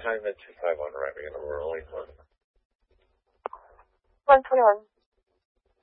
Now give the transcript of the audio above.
time at 251 arriving in Aurora, Lake 1. 121.